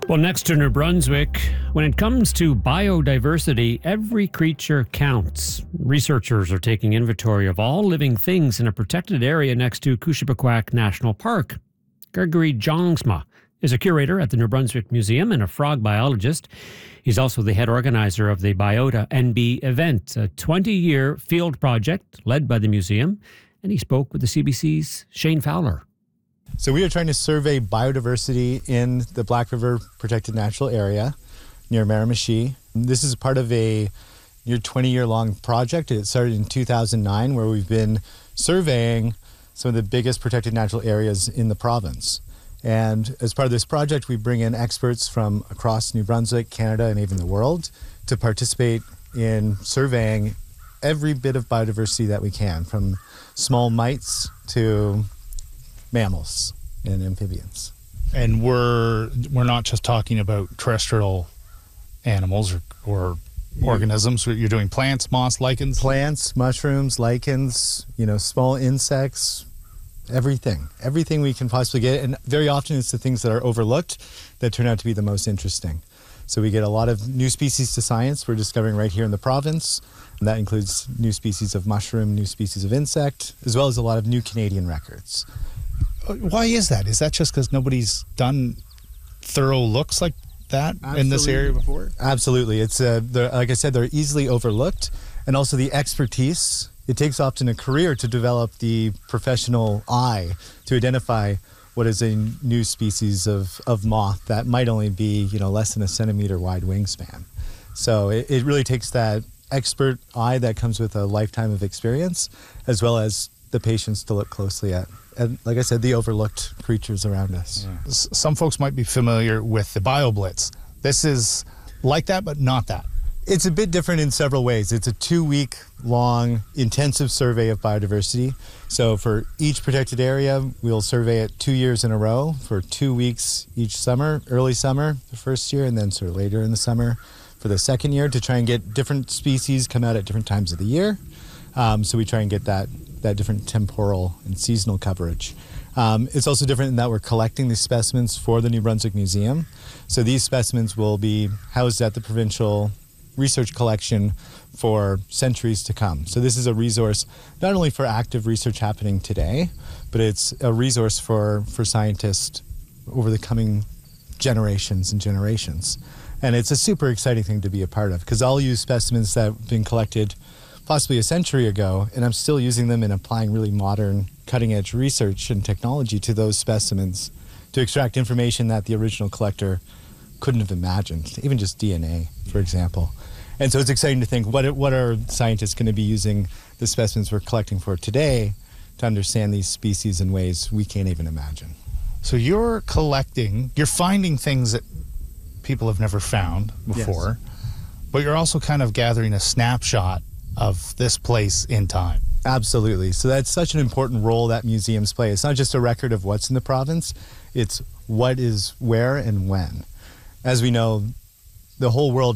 Well, next to New Brunswick, when it comes to biodiversity, every creature counts. Researchers are taking inventory of all living things in a protected area next to Kushapakwak National Park. Gregory Jongsma is a curator at the New Brunswick Museum and a frog biologist. He's also the head organizer of the Biota NB event, a 20-year field project led by the museum, and he spoke with the CBC's Shane Fowler. So we are trying to survey biodiversity in the Black River Protected Natural Area near Miramichi. This is part of a near 20-year-long project. It started in 2009, where we've been surveying some of the biggest protected natural areas in the province. And as part of this project, we bring in experts from across New Brunswick, Canada, and even the world to participate in surveying every bit of biodiversity that we can, from small mites to mammals and amphibians. And we're not just talking about terrestrial animals or organisms. You're doing plants, moss, lichens? Plants, mushrooms, lichens, small insects, everything we can possibly get. And very often it's the things that are overlooked that turn out to be the most interesting. So we get a lot of new species to science we're discovering right here in the province. And that includes new species of mushroom, new species of insect, as well as a lot of new Canadian records. Why is that? Is that just because nobody's done thorough looks like that in this area before? Absolutely. It's like I said, they're easily overlooked, and also the expertise. It takes often a career to develop the professional eye to identify what is a new species of moth that might only be less than a centimeter wide wingspan. So it really takes that expert eye that comes with a lifetime of experience, as well as the patience to look closely at. And like I said, the overlooked creatures around us. Yeah. Some folks might be familiar with the BioBlitz. This is like that, but not that. It's a bit different in several ways. It's a 2-week-long intensive survey of biodiversity. So for each protected area, we'll survey it 2 years in a row for 2 weeks each summer, early summer the first year, and then sort of later in the summer for the second year, to try and get different species come out at different times of the year. So we try and get that different temporal and seasonal coverage. It's also different in that we're collecting these specimens for the New Brunswick Museum. So these specimens will be housed at the provincial research collection for centuries to come. So this is a resource not only for active research happening today, but it's a resource for scientists over the coming generations and generations. And it's a super exciting thing to be a part of, because I'll use specimens that have been collected possibly a century ago, and I'm still using them and applying really modern, cutting-edge research and technology to those specimens to extract information that the original collector couldn't have imagined, even just DNA, for example. And so it's exciting to think, what are scientists going to be using the specimens we're collecting for today to understand these species in ways we can't even imagine. So you're finding things that people have never found before, yes, but you're also kind of gathering a snapshot of this place in time. Absolutely. So that's such an important role that museums play. It's not just a record of what's in the province, it's what is where and when. As we know, the whole world